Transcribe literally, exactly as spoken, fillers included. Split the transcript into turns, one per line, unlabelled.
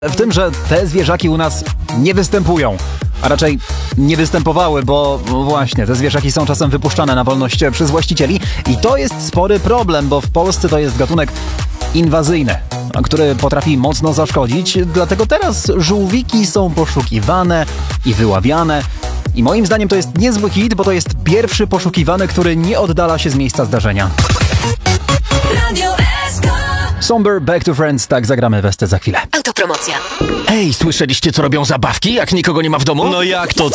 W tym, że te zwierzaki u nas nie występują, a raczej nie występowały, bo właśnie te zwierzaki są czasem wypuszczane na wolność przez właścicieli i to jest spory problem, bo w Polsce to jest gatunek inwazyjny, który potrafi mocno zaszkodzić, dlatego teraz żółwiki są poszukiwane i wyławiane. I moim zdaniem to jest niezły hit, bo to jest pierwszy poszukiwany, który nie oddala się z miejsca zdarzenia.
Radio S K.
Somber, Back to Friends, tak zagramy Westę za chwilę.
Autopromocja.
Ej, słyszeliście, co robią zabawki, jak nikogo nie ma w domu?
No jak to?